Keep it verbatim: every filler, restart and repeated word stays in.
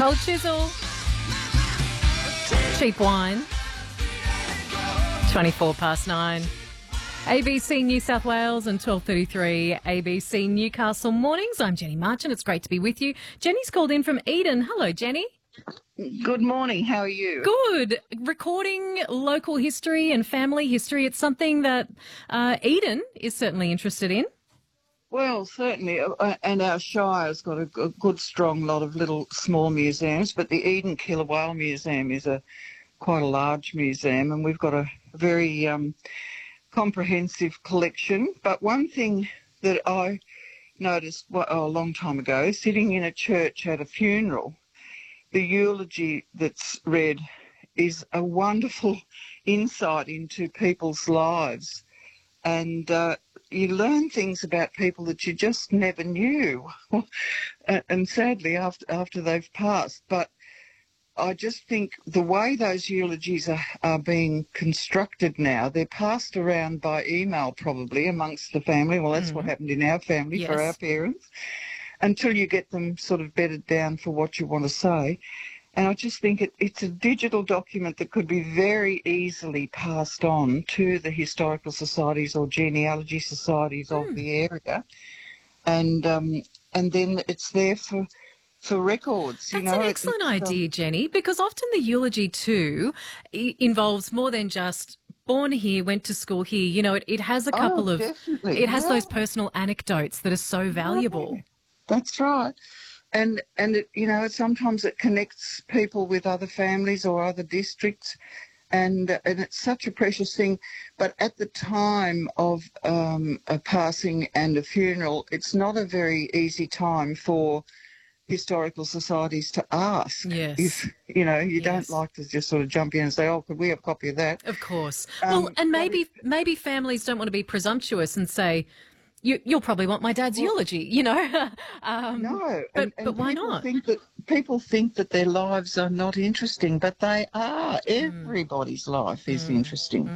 Cold Chisel, Cheap Wine, twenty-four past nine. A B C New South Wales and twelve thirty-three A B C Newcastle mornings. I'm Jenny Marchant. It's great to be with you. Jenny's called in from Eden. Hello, Jenny. Good morning. How are you? Good. Recording local history and family history. It's something that uh, Eden is certainly interested in. Well, certainly, uh, and our Shire's got a, a good, strong lot of little small museums, but the Eden Killer Whale Museum is a quite a large museum, and we've got a very um, comprehensive collection. But one thing that I noticed well, oh, a long time ago, sitting in a church at a funeral, the eulogy that's read is a wonderful insight into people's lives. And uh, you learn things about people that you just never knew, and sadly after after they've passed. But I just think the way those eulogies are, are being constructed now, they're passed around by email probably amongst the family. Well, that's mm. what happened in our family yes. for our parents, until you get them sort of bedded down for what you want to say. And I just think it, it's a digital document that could be very easily passed on to the historical societies or genealogy societies mm. of the area. And um, and then it's there for for records. You That's know? an excellent it's, idea, um, Jenny, because often the eulogy too i- involves more than just born here, went to school here. You know, it, it has a couple oh, of, definitely. it has yeah. those personal anecdotes that are so valuable. Yeah. That's right. And, and it, you know, sometimes it connects people with other families or other districts, and and it's such a precious thing. But at the time of um, a passing and a funeral, it's not a very easy time for historical societies to ask. Yes. If, you know, you yes. don't like to just sort of jump in and say, oh, could we have a copy of that? Of course. Um, well, and maybe maybe families don't want to be presumptuous and say, You, you'll probably want my dad's well, eulogy, you know. um, no, but, and, and but why people not? Think that, people think that their lives are not interesting, but they are. Everybody's mm. life is mm. interesting.